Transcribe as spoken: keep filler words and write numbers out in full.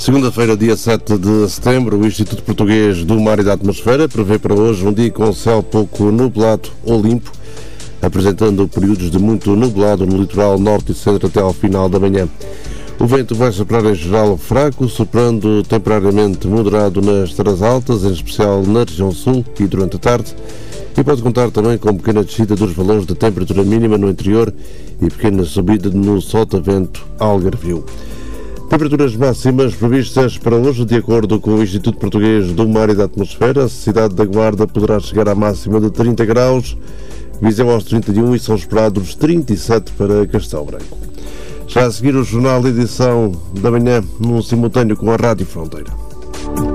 Segunda-feira, dia sete de setembro, o Instituto Português do Mar e da Atmosfera prevê para hoje um dia com céu pouco nublado ou limpo, apresentando períodos de muito nublado no litoral norte e centro até ao final da manhã. O vento vai soprar em geral fraco, soprando temporariamente moderado nas terras altas, em especial na região sul e durante a tarde, e pode contar também com pequena descida dos valores de temperatura mínima no interior e pequena subida no sotavento algarvio. Temperaturas máximas previstas para hoje, de acordo com o Instituto Português do Mar e da Atmosfera. A cidade da Guarda poderá chegar à máxima de trinta graus, Viseu aos trinta e um e são esperados trinta e sete para Castelo Branco. Já a seguir o Jornal de Edição da Manhã, num simultâneo com a Rádio Fronteira.